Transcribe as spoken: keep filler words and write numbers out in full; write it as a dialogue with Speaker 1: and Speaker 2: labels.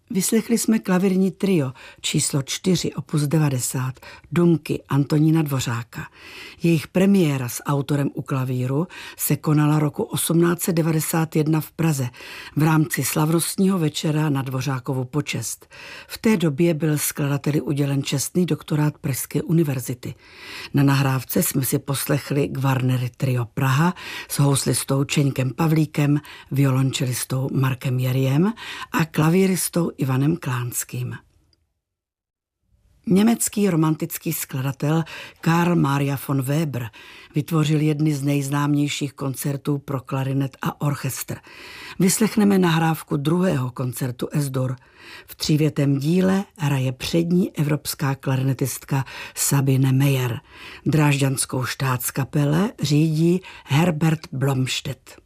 Speaker 1: Vyslechli jsme klavírní trio číslo čtyři opus devadesát Dumky Antonína Dvořáka. Jejich premiéra s autorem u klavíru se konala roku osmnáct set devadesát jedna v Praze v rámci slavnostního večera na Dvořákovu počest. V té době byl skladateli udělen čestný doktorát Pražské univerzity. Na nahrávce jsme si poslechli Gvarnery trio Praha s houslistou Čeňkem Pavlíkem, violončelistou Markem Jeriem a klavíristou Ivanem Klánským. Německý romantický skladatel Karl Maria von Weber vytvořil jedny z nejznámějších koncertů pro klarinet a orchestr. Vyslechneme nahrávku druhého koncertu Es-Dur. V třívětém díle hraje přední evropská klarinetistka Sabine Meyer. Drážďanskou štátskapele řídí Herbert Blomstedt.